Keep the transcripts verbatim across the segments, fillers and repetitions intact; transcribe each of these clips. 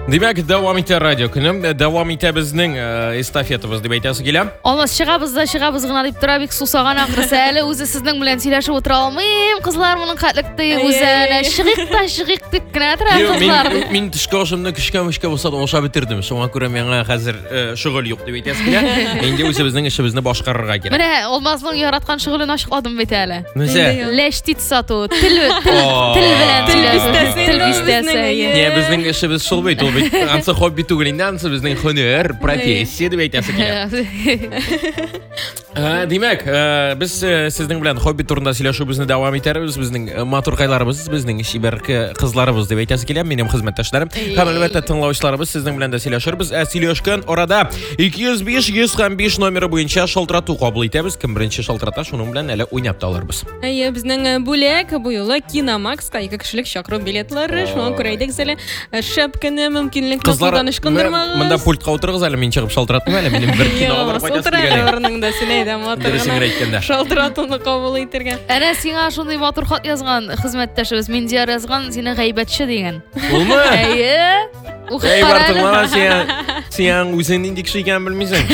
Demak, davom etar radio kunim. Davom etar bizning estafetamiz deb aytasi kelam. Olmaz шығабызда шығабыз гына дип тора бик сусаган акырсы әле үзе сезнең белән сөйләшеп утыра алмыйм. Кызлар моның хәтлектә үзенә шыгык та шыгык дип кенә тора кызлар. Мин төшкәшемне кышка-мышка булса да оша битердем. Шуңа күрә миңа хәзер шөгыль юк дип әйтәсе килә. Инде үзебезнең эшебезне башкарырга кирәк. Менә Алмазның яраткан шөгылен ачыкладым бит әле. Нәрсә? Ләштит сату, тел тел белән сөйләшү, тел бистәсе. Не, безнең эшебез шул бит. Ансы хобби түгел инде, ансы безнең һөнәр, профессия дип әйтәсе килә. Димәк, без сезнең белән хобби турында сөйләшүбезне дәвам итәрбез. Безнең матур кайларыбыз, безнең шибәрк кызларыбыз дип әйтәсе килә, минем хезмәттәшләрем. Һәм әлбәттә тыңлаучыларыбыз сезнең белән дә сөйләшербез. Ә сөйләшкән арада ике йөз биш йөз биш номеры буенча шалтырату кабул итәбез. Кем беренче шалтырата, шуның белән әле уйнап та алырбыз. Әйе, безнең бүләк бу юлы Киномакска ике кешелек чакыру билетлары. Шуңа күрә әйдәгез әле шәпкәне мөмкинлекне кулланыш кылдырмагыз. Монда пультка утырыгыз әле, мин чыгып шалтыратмыйм әле, минем бер кино бар кайтасы килгән. Шалтыратуны кабул итәргә. Әнә сиңа шундый матур хат язган хезмәттәшебез Миндияр язган, сине гайбәтче дигән. Улмы? Әйе. Әй бартыңлар, син син үзең нинди кеше икәнен белмисең.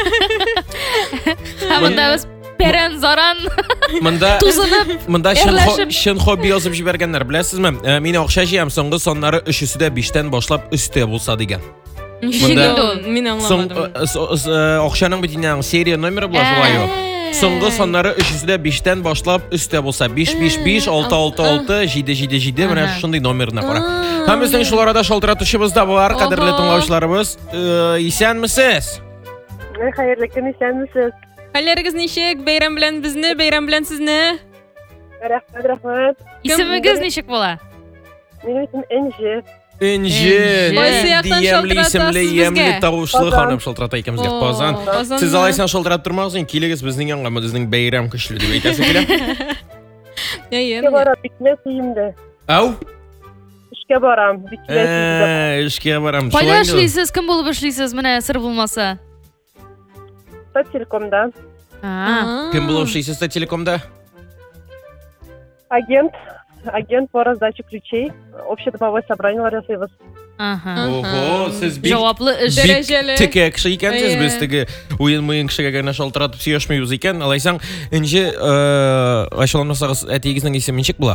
Монда без перен заран. Монда тузынып, монда шын хобби язып җибәргәннәр, беләсезме? Мин акча җыям, соңгы соннары өчесе дә биштән башлап өстә булса дигән. Мин аңламадым. Акчаның битеннән серия номеры була шулай. Соңгы соннары өчесе дә биштән башлап өстә булса биш биш биш алты алты алты җиде җиде җиде менә шундый номерны кара. Һәм безнең шул арада шалтыратучыбыз да бар, кадерле тыңлаучыларыбыз. Исәнмесез? Хәерле көн, исәнмесез? Хәлләрегез ничек? Бәйрәм белән безне, бәйрәм белән сезне. Рәхмәт, рәхмәт. Исемегез ничек була? Минем исем Энҗе. Энҗе. Диемле исемле, ямлы тавышлы ханым шалтырата икәнбезгә Казан. Сез алайсан шалтырап тормагыз, килегез безнең янга, безнең бәйрәм көчле дип әйтәсе килә. Әйе. Эшкә барам, бикмә сөемдә. Ау? Эшкә барам, бикмә сөемдә. Эшкә барам. Кайда эшлисез? Кем булып эшлисез? Менә сыр булмаса. Телекомда. Кем булып эшлисез телекомда? Агент. Агент по раздаче ключей. Общедомовое собрание ясыйбыз. Ага. Ого, сез бик җаваплы эш. Дәрәҗәле. Тикә кеше икәнсез, без теге уен-муен кешегә генә шалтыратып сөйләшмәйбез икән. Алайсаң, Энҗе, ачыламасагыз, әтигезнең исеме ничек була?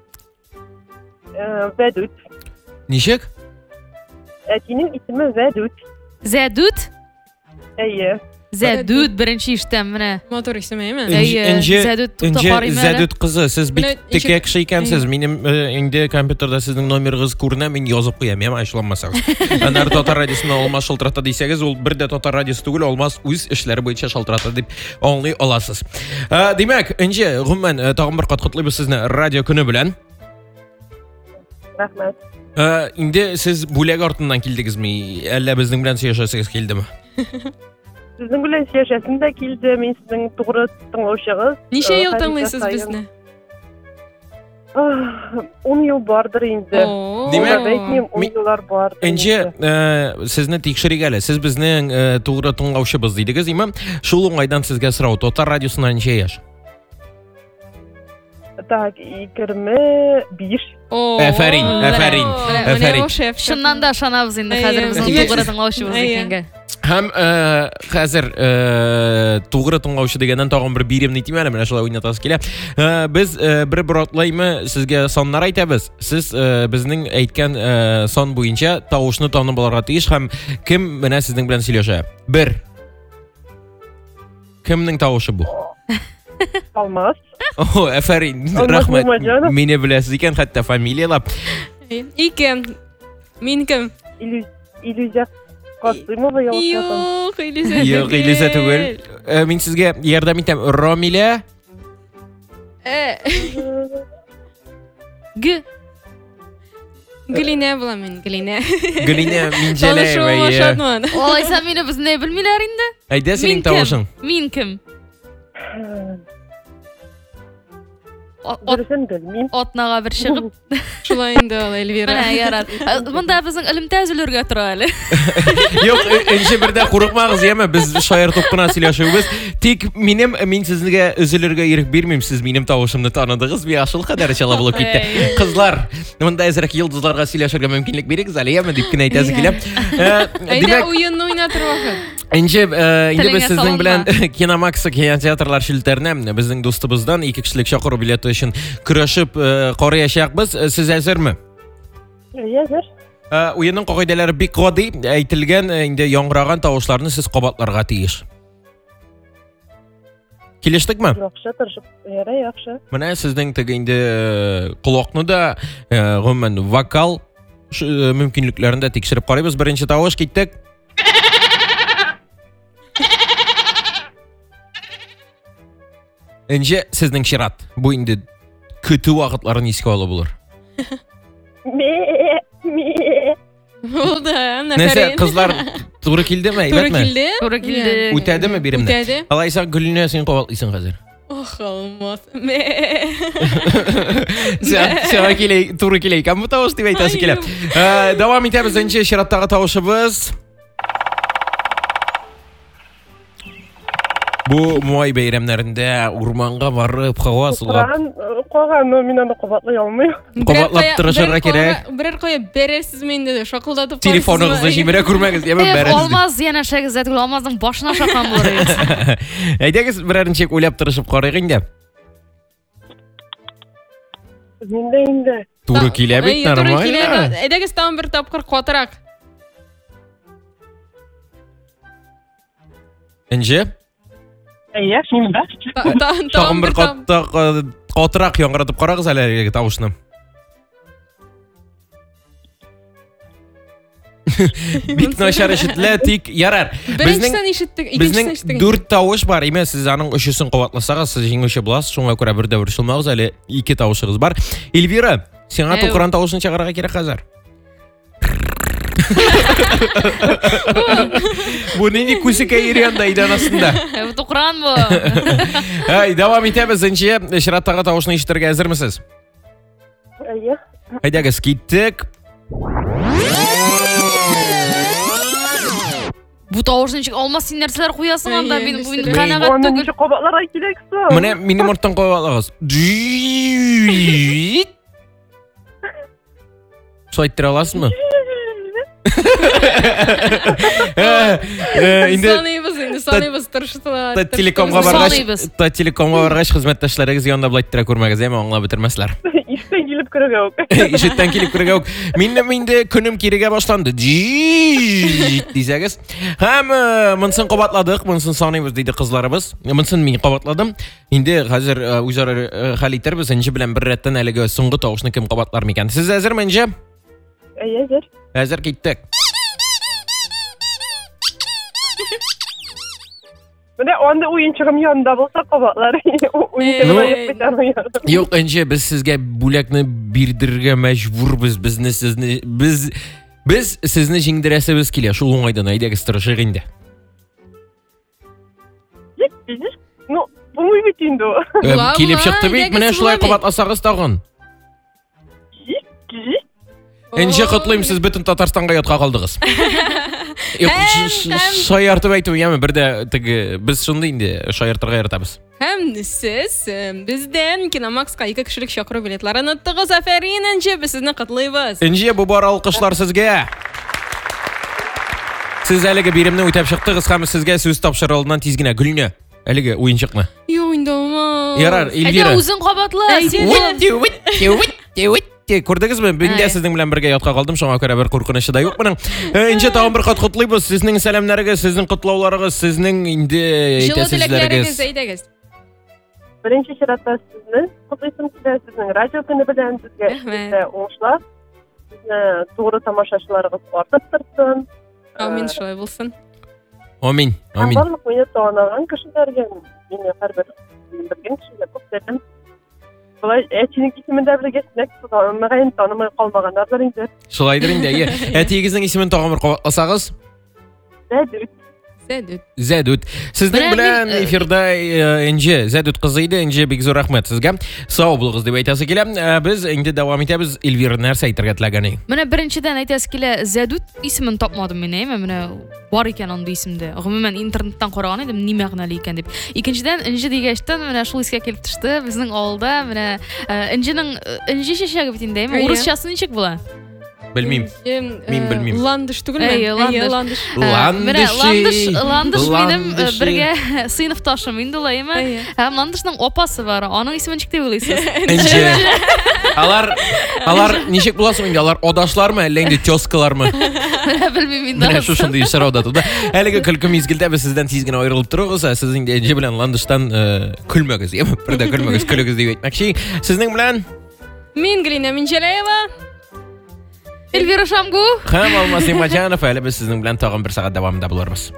Вәдүт. Ничек? Әтинең исеме Вәдүт. Зәдүт? Әйе. Зәдүт беренче иштәм менә. Матур исеме. Энҗе, Зәдүт Энҗе, Зәдүт кызы, сез бик тикә кеше икәнсез. Минем инде компьютерда сезнең номерыгыз күренә, мин язып куям, яма ачыламасагыз. Аннары Татар радиосына Алмаз шалтырата дисәгез, ул бер дә Татар радиосы түгел, Алмаз үз эшләре буенча шалтырата дип аңлый аласыз. Димәк, Энҗе, гомумән тагын бер кат котлыйбыз сезне радио көне белән. Рәхмәт. Инде сез бүләк артыннан килдегезме, әллә безнең белән сөйләшәсегез килдеме? Сезнең белән сөйләшәсем дә килде, мин сезнең тугры тыңлаучыгыз. Ничә ел тыңлыйсыз безне? ун ел бардыр инде. Димәк, ун еллар бар. Энҗе, сезне тикшерик әле. Сез безнең тугры тыңлаучыбыз дидегез, имам. Шул уңайдан сезгә сорау. Татар радиосына ничә яшь? Так, егерме биш. Әфәрин, әфәрин, әфәрин. Шуннан да ышанабыз инде хәзер безнең тугры тыңлаучыбыз икәнгә. Һәм хәзер тугры тыңлаучы дигәннән тагын бер биремне әйтим әле, менә шулай уйнатасы килә. Без бер бер атлаймы сезгә саннар әйтәбез. Сез безнең әйткән сан буенча тавышны танып алырга тиеш һәм кем менә сезнең белән сөйләшә? бер. Кемнең тавышы бу? Алмаз. О, әфәрин, рәхмәт. Мине беләсез икән, хәтта фамилиялап. ике. Мин кем? Иллюзия Касымова ялгышатам. Юк, Иллюзия. Юк, Иллюзия түгел. Мин сезгә ярдәм итәм. Рамилә. Г. Глинә була мин, Глинә. Глинә Минҗәләева. Алайса мине безне белмиләр инде. Әйдә синең тавышың. Мин кем? Дөресен белмим. Отнаға бір шығып. Шулай инде ал Эльвира. Менә ярар. Монда безнең элемтә үзелергә тора әле. Юк, энҗе бердә курыкмагыз, яме, без шаяртып кына сөйләшәбез. Тик минем мин сезгә өзелергә ирек бирмим, сез минем тавышымны таныдыгыз, би ашыл кадәр чала булып китте. Кызлар, монда әзрәк йолдызларга сөйләшергә мөмкинлек бирегез әле, яме, дип кенә әйтәсе килә. Әйдә уенны уйнатыр вакыт. Энҗе, инде без сезнең белән Киномакс кинотеатрлар шилтәренә безнең дустыбыздан ике кешелек чакыру билеты өчен көрәшеп карыячакбыз. Сез әзерме? Әзер. Уенның кагыйдәләре бик гади, әйтелгән инде яңгыраган тавышларны сез кабатларга тиеш. Килештекме? Яхшы тырышып, яра яхшы. Менә сезнең теге инде кулакны да гомумән вокал мөмкинлекләрен дә тикшереп карыйбыз. Беренче тавыш киттек. Энҗе сезнең чират. Бу инде көтү вакытларын искә алып булыр. Ме, ме. Булды, Нәрсә, нәфәрин. кызлар туры килдеме, Туры әйбәтме? килде. Туры килде. Үтәдеме биремне? Үтәде. Алайса Гөлнә син кабатлыйсың хәзер. Ох, алмас. Ме. Сән сән килей, туры килей. Кем бу тавыш дип әйтәсе килә. Дәвам итәбез энҗе чираттагы тавышыбыз. Бу май бәйрәмнәрендә урманга барып һава сулап Куран, калган мин аны кабатлый алмыйм. кабатлап тырышырга кирәк. Берәр кая берәрсезме инде шакылдатып Телефоныгызны җимерә күрмәгез, яме Эф, бәрәсез. Алмаз янәшәгез дә түгел, Алмазның башына шакан булыр. Әйдәгез берәренчә уйлап тырышып карыйк инде. Инде инде. Туры килә бит, нормально. Әйдәгез тагын бер тапкыр катырак. Энҗе Әйе, мин дә. тагын бер катта катырак яңгыратып карагыз әле әлеге тавышны. Бик начар ишетелә, тик ярар. Беренчесен ишеттек, икенчесен ишеттек. Безнең дүрт тавыш бар, име, сез аның өчесен кабатласагыз, сез җиңүче буласыз. Шуңа күрә бер дә борчылмагыз, әле ике тавышыгыз бар. Эльвира, сиңа тукыран тавышын чыгарырга кирәк хәзер. Бу нинди күсекәй ирәндә идән астында. Бу Тукран бу. Ай, дәвам итәбез энҗе. Чираттагы тавышны ишетергә әзермесез? Әйе. Әйдәгез, киттек. Бу тавышны ничек Алмаз син нәрсәләр куясың анда, Әйе, мин бу нәрсәләр? канагать Аны түгел. ничек кабатларга кирәк соң? Менә минем артын куйгалагыз. Шулай иттер аласызмы? Инде Саныйбыз инде, саныйбыз тырыштылар. Та телекомга баргач, Саныйбыз. та телекомга баргач хезмәттәшләрегез янында булай иттер күрмәгез, яме, аңлап бетермәсләр. Иштән килеп керергә үк. Ишеттән килеп керергә үк. Минем инде көнем кирегә башланды. Дисәгез. Һәм монсын кабатладык, монсын саныйбыз диде кызларыбыз. Монсын мин кабатладым. Инде хәзер үзара хәл итербез, энҗе белән бер рәттән әлеге соңгы тавышны кем кабатлар микән? Сез әзерме энҗе? Әйе, әзер. Әзер киттек. Менә анда уенчыгым янында булса кабатлар. Уенчыгым янында. Юк, энҗе без сезгә бүләкне бирдергә мәҗбүрбез. Безне сезне без без сезне җиңдерәсебез килә. Шул уңайдан әйдәгез тырышык инде. Ну, булмый бит инде. Була, Килеп була, чыкты бит, әйдәгез, менә шулай була бит. кабатласагыз тагын. Энҗе котлыйм, сез бөтен Татарстанга ятка калдыгыз. Юк, шаяртып әйтү, яме, бер дә теге без шундый инде шаяртырга яратабыз. Һәм сез бездән Киномакска ике кешелек чакыру билетларын оттыгыз. Афәрин, энҗе без сезне котлыйбыз. Энҗе, бу бар алкышлар сезгә. Сез әлеге биремне үтәп чыктыгыз һәм сезгә сүз тапшырылганнан тиз генә Гөлнә. Әлеге уенчыкны. Юк, инде Алмаз. Ярар, Эльвира. Әйдә үзең кабатла. Күрдегезме? Бендә сезнең белән бергә ятка калдым, шуңа күрә бер куркынычы да юк моның. Энҗе тагын бер кат котлыйбыз. Сезнең сәламнәрегез, сезнең котлауларыгыз, сезнең инде Җылы теләкләрегез, әйтәсезләрегез. әйдәгез. Беренче чиратта сезне котлыйсым килә, сезнең радио көне белән сезгә Рәхмәт. иштә уңышлар. Сезне тугры тамашачыларыгыз артып торсын. Амин, шулай булсын. Амин, Һәм амин. барлык мине танаган кешеләргә, мине һәрбер белгән кешегә күптән. Булай, әтинең исемендә белгәнсез, мәгән танымай калмаганнар бар инде. Шулайдыр инде. Әтигезнең исемен тагын бер кабатласагыз. Сәдүк. Зәдүт. Зәдүт. Сезнең Менә белән мин, э, эфирда э, Энҗе, Зәдүт кызы иде. Энҗе, бик зур рәхмәт сезгә. Сау булыгыз дип әйтәсе килә. Э, Без инде дәвам итәбез. Эльвира нәрсә әйтергә теләгән идең? Менә беренчедән әйтәсе килә, Зәдүт исемен тапмадым мин, әйме, менә бар икән анда исемдә. Гомумән интернеттан караган идем, ни мәгънәле икән дип. Икенчедән, Энҗе дигәчтән менә шул искә килеп төште. Безнең авылда менә э, Энҗенең Энҗе чәчәге бит инде, әйме. Әйе. Урысчасы ничек була? Белмим. Мин белмим. Ландыш түгелме? Әйе, ландыш. ландыш. Менә ландыш, ландыш минем э, Ландыши. бергә сыйныфташым инде ул, әйме. Әйе. Һәм ландышның апасы бар. Аның исеме ничек дип уйлыйсыз? Энҗе. Алар алар ничек буласың инде? Алар одашлармы, әллә инде тёскалармы? Менә белмим инде. Менә шушындый сорауда туда. Әлеге көлке мизгелдә без сездән тиз генә аерылып торыгыз. ә Сез инде Энҗе белән Ландыштан э, көлмәгез, яме? Бер дә көлмәгез, көлегез дип әйтмәкче. Сезнең белән Мин Галина Минчалеева. Эльвира Шамгу. һәм Алмаз Имаҗанов, әле без сезнең белән тагын бер сәгать дәвамында булырбыз.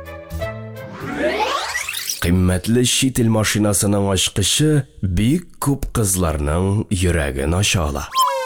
Кыйммәтле чит ил машинасының ачкычы бик күп кызларның йөрәген ача ала.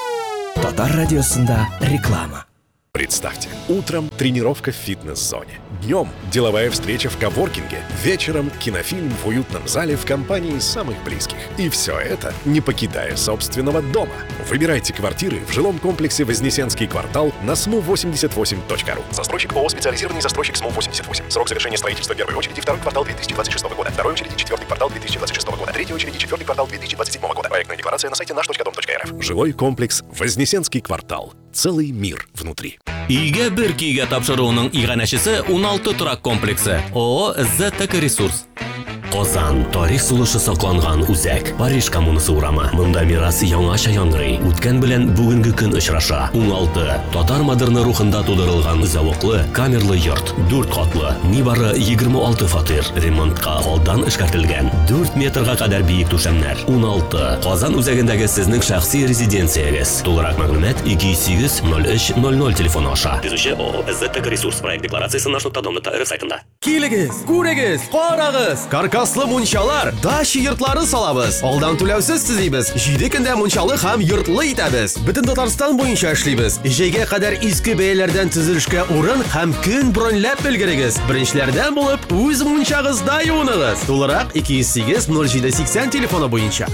Татар радиосында реклама. Представьте, утром тренировка в фитнес-зоне. Днем деловая встреча в коворкинге. Вечером кинофильм в уютном зале в компании самых близких. И все это не покидая собственного дома. Выбирайте квартиры в жилом комплексе Вознесенский квартал на сму восемьдесят восемь точка ру. Застройщик ООО «Специализированный застройщик СМУ восемьдесят восемь». Срок завершения строительства первой очереди второй квартал две тысячи двадцать шестого года. Второй очереди четвертый квартал две тысячи двадцать шестого года. Третьей очереди четвертый квартал две тысячи двадцать седьмого года. Проектная декларация на сайте наш точка дом точка эр эф. Жилой комплекс Вознесенский квартал. Целый мир внутри. Үйгә бер кийгә тапшыруның иганәчесе уналты торак комплексы. ООО «ЗТК Ресурс». Казан тарих сулышы сакланган үзәк. Париж коммунасы урамы. Монда мирасы яңача яңгырый. Үткән белән бүгенге көн очраша. уналты татар модерны рухында тудырылган зәвыклы камерлы йорт. дүрт катлы. Нибары егерме алты фатир. Ремонтка алдан эшкәртелгән. дүрт метрга кадәр биек түшәмнәр. уналты Казан үзәгендәге сезнең шәхси резиденциягез. Тулырак мәгълүмат ике йөз сигез ноль өч ноль ноль телефоны аша. Төзүче ООО «ЗТК Ресурс» проект декларациясе наш точка дом точка эр эф сайтында. Килегез, күрегез, карагыз. Каркаслы мунчалар, дача йортлары салабыз. Алдан түләүсез төзибез. җиде көндә мунчалы һәм йортлы итәбез. Бөтен Татарстан буенча эшлибез. Җәйгә кадәр иске бәяләрдән төзелешкә урын һәм көн броньлап белгерегез. Беренчеләрдән булып, үз мунчагызда юыныгыз. Тулырак ике йөз сигез ноль җиде сиксән телефоны буенча.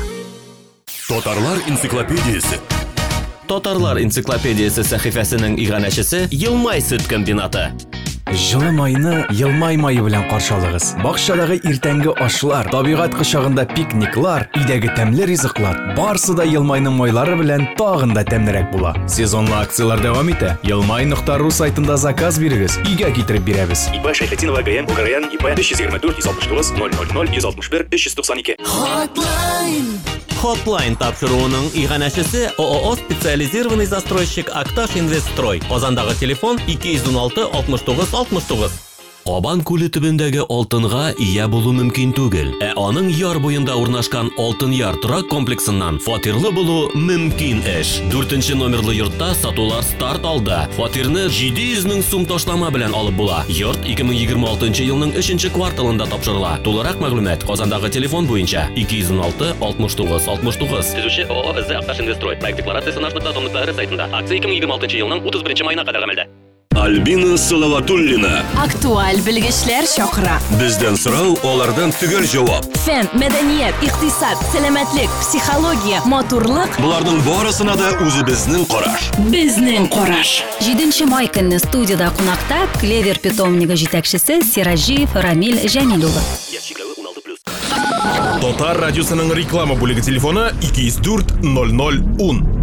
Татарлар энциклопедиясе. Татарлар энциклопедиясе сәхифәсенең иганәчесе Елмай сөт комбинаты. Жылы майны Елмай майы белән каршалыгыз. Бакчадагы иртәнге ашлар, табигать кочагында пикниклар, өйдәге тәмле ризыклар, барсы да Елмайның майлары белән тагын да тәмлерәк була. Сезонлы акциялар дәвам итә. елмай нокта ру сайтында заказ бирегез, өйгә китереп бирәбез. ИП Шәйхетдинова ГМ Булгариян ИП биш йөз егерме дүрт йөз алтмыш тугыз ноль ноль ноль йөз алтмыш бер өч йөз туксан ике. Hotline тапшыруының иганәчесе ООО «Специализированный застройщик Акташ Инвестстрой». Казандагы телефон ике йөз уналты алтмыш тугыз алтмыш тугыз. Кабан күле төбендәге алтынга ия булу мөмкин түгел. Ә аның яр буенда урнашкан Алтын яр торак комплексыннан фатирлы булу мөмкин эш. дүртенче номерлы йортта сатулар старт алды. Фатирны җиде йөз мең сум ташлама белән алып була. Йорт ике мең егерме алтынчы елның өченче кварталында тапшырыла. Тулырак мәгълүмат Казандагы телефон буенча ике йөз уналты алтмыш тугыз алтмыш тугыз. Төзүче ООО «ЗТК Акташ Инвестстрой». Проект декларациясе наш точка дом точка эр эф сайтында. Акция ике мең егерме алтынчы елның утыз беренче маена кадәр гамәлдә. Альбина Салаватуллина. Актуаль белгечләр чакыра. Бездән сорау, алардан төгәл җавап. Фән, мәдәният, икътисад, сәламәтлек, психология, матурлык. Буларның барысына да үзебезнең караш. Безнең караш. җиденче май көнне студияда кунакта Клевер питомнигы җитәкчесе Сираҗиев Рамил Җәмил улы. Татар радиосының реклама бүлеге телефоны ике йөз дүрт ноль ноль ун.